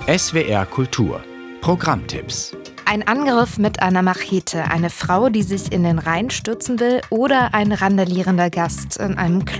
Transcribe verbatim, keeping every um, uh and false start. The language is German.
S W R Kultur Programmtipps. Ein Angriff mit einer Machete, eine Frau, die sich in den Rhein stürzen will oder ein randalierender Gast in einem Club.